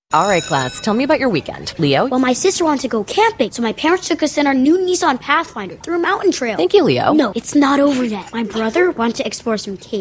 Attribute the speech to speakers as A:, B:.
A: All right, class, tell me about your weekend. Leo?
B: Well, my sister wanted to go camping, so my parents took us in our new Nissan Pathfinder through a mountain trail.
A: Thank you, Leo.
B: No, it's not over yet. My brother wanted to explore some caves.